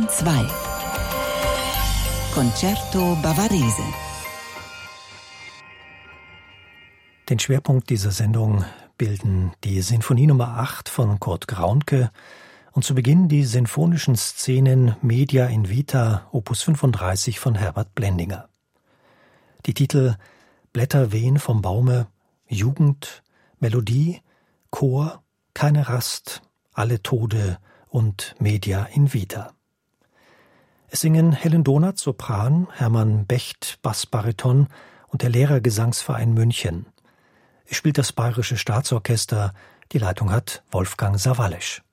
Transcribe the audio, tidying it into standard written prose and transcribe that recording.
Bayern 2 Concerto Bavarese. Den Schwerpunkt dieser Sendung bilden die Sinfonie Nummer 8 von Kurt Graunke und zu Beginn die sinfonischen Szenen Media in Vita, Opus 35 von Herbert Blendinger. Die Titel Blätter wehen vom Baume, Jugend, Melodie, Chor, keine Rast, alle Tode und Media in Vita. Es singen Helen Donath Sopran, Hermann Becht Bassbariton und der Lehrergesangsverein München. Es spielt das Bayerische Staatsorchester, die Leitung hat Wolfgang Sawallisch.